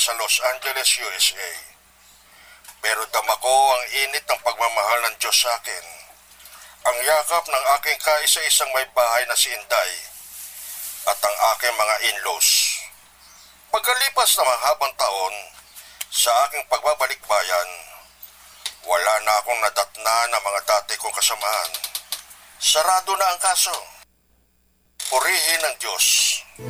sa Los Angeles, USA. Pero dama ko ang init ng pagmamahal ng Diyos sa akin. Ang yakap ng aking kaisa-isang may bahay na si Inday at ang aking mga in-laws. Pagkalipas ng mahabang taon, sa aking pagbabalik bayan, wala na akong nadatna ng mga dati kong kasamahan. Sarado na ang kaso. Purihin ng Diyos